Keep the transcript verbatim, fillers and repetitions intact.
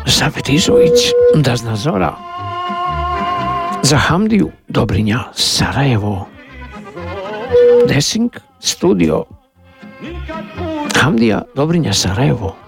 Safet Izović, Dazna Zora. Za Hamdiju Dobrinja, Sarajevo. Desing Studio. Hamdija Dobrinja, Sarajevo.